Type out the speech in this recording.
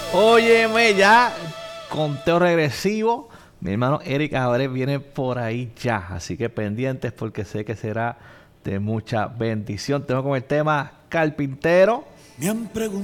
Óyeme, ya conteo regresivo. Mi hermano Eric Abreu viene por ahí ya. Así que pendientes porque sé que será de mucha bendición. Tengo con el tema carpintero. Me han preguntado